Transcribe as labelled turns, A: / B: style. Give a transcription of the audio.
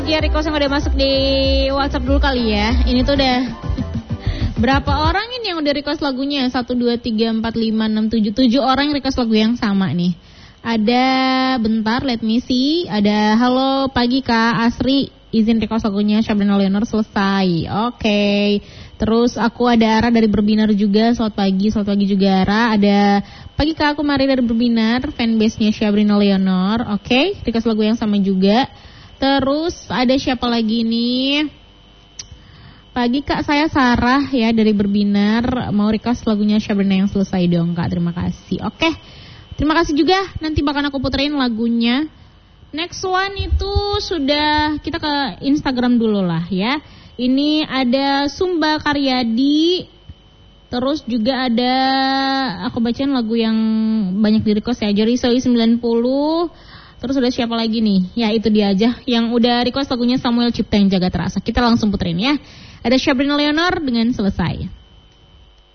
A: Ya, request yang udah masuk di WhatsApp dulu kali ya. Ini tuh udah berapa orang ini yang udah request lagunya? 1, 2, 3, 4, 5, 6, 7 orang yang request lagu yang sama nih. Ada, bentar, let me see. Ada, halo pagi Kak Asri, izin request lagunya Sabrina Leonor selesai. Oke. Terus aku ada Ara dari Berbinar juga. Selamat pagi juga Ara. Ada pagi Kak, aku Mari dari Berbinar, fanbase-nya Sabrina Leonor. Oke, request lagu yang sama juga. Terus ada siapa lagi nih? Pagi Kak, saya Sarah ya dari Berbinar. Mau request lagunya Sabrina yang selesai dong Kak, terima kasih. Oke, terima kasih juga. Nanti bakal aku puterin lagunya. Next one itu sudah, kita ke Instagram dulu lah ya. Ini ada Sumba Karyadi. Terus juga ada, aku bacain lagu yang banyak di request ya. Jerisoi 90. Terus udah siapa lagi nih? Ya itu dia aja yang udah request lagunya Samuel Cipta yang Jaga Terasa. Kita langsung puterin ya. Ada Sabrina Leonor dengan Selesai.